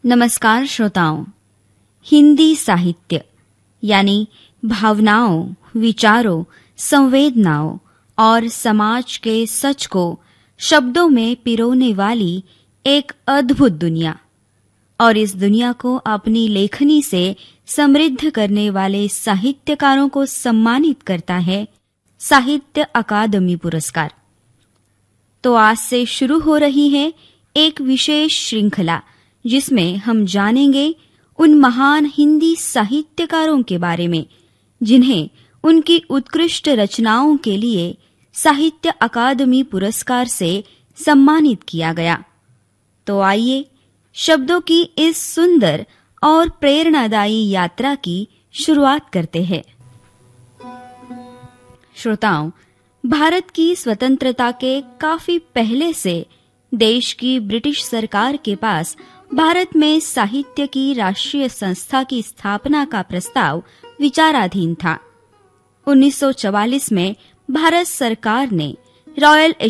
नमस्कार श्रोताओं। हिंदी साहित्य यानी भावनाओं, विचारों, संवेदनाओं और समाज के सच को शब्दों में पिरोने वाली एक अद्भुत दुनिया, और इस दुनिया को अपनी लेखनी से समृद्ध करने वाले साहित्यकारों को सम्मानित करता है साहित्य अकादमी पुरस्कार। तो आज से शुरू हो रही है एक विशेष श्रृंखला, जिसमें हम जानेंगे उन महान हिंदी साहित्यकारों के बारे में जिन्हें उनकी उत्कृष्ट रचनाओं के लिए साहित्य अकादमी पुरस्कार से सम्मानित किया गया। तो आइए शब्दों की इस सुंदर और प्रेरणादायी यात्रा की शुरुआत करते हैं। श्रोताओं, भारत की स्वतंत्रता के काफी पहले से देश की ब्रिटिश सरकार के पास भारत में साहित्य की राष्ट्रीय संस्था की स्थापना का प्रस्ताव विचाराधीन था। 1944 में भारत सरकार ने रॉयल